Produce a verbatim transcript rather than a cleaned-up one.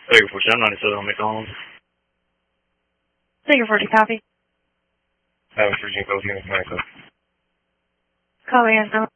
Baker forty-seven, ninety-seven on McDonald's. Baker forty, copy. Have a Virginia Coast, Unit Mexico. Copy, and